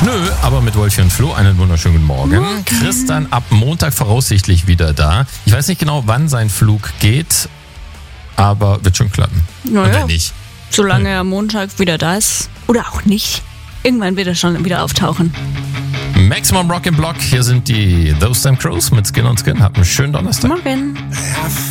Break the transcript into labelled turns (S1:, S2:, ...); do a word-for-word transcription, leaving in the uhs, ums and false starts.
S1: Nö, aber mit Wolfi und Flo einen wunderschönen guten Morgen.
S2: Morgen.
S1: Chris dann ab Montag voraussichtlich wieder da. Ich weiß nicht genau, wann sein Flug geht, aber wird schon klappen.
S2: Naja.
S1: Und wenn nicht?
S2: Solange er am Montag wieder da ist. Oder auch nicht. Irgendwann wird er schon wieder auftauchen.
S1: Maximum Rock im Block. Hier sind die Those Damn Crows mit Skin on Skin. Habt einen schönen Donnerstag.
S2: Morgen.